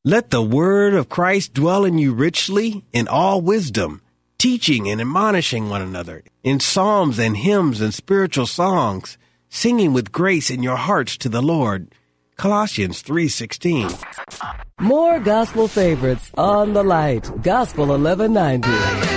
Let the word of Christ dwell in you richly in all wisdom, teaching and admonishing one another in psalms and hymns and spiritual songs, singing with grace in your hearts to the Lord. Colossians 3:16. More gospel favorites on the light. Gospel 1190.